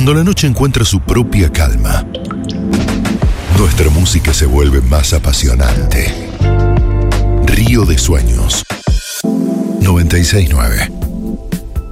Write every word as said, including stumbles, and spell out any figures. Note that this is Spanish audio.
Cuando la noche encuentra su propia calma, nuestra música se vuelve más apasionante. Río de Sueños. noventa y seis nueve